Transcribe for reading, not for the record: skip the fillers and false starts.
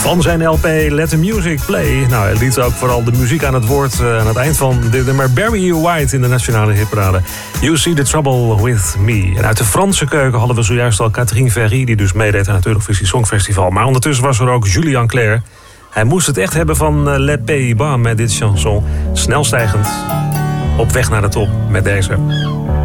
Van zijn LP Let the Music Play. Nou, hij liet ook vooral de muziek aan het woord aan het eind van dit nummer Barry White in de nationale hitparade. You See the Trouble with Me. En uit de Franse keuken hadden we zojuist al Catherine Ferry, die dus meedeed aan het Eurovisie Songfestival. Maar ondertussen was er ook Julien Clerc. Hij moest het echt hebben van Les Pays-Bas met dit chanson. Snel stijgend, op weg naar de top met deze.